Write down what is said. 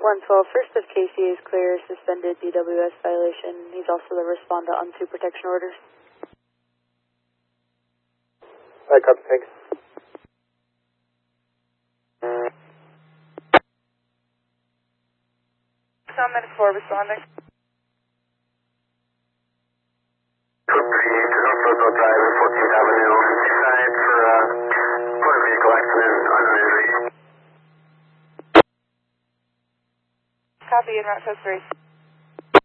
112, first of KCA is clear, suspended DWS violation. He's also the respondent on 2 protection orders. Alright, copy, thanks. Summit 4 responding. Driver, 14th Avenue, decide for motor vehicle accident on injury. Copy, in route code 3.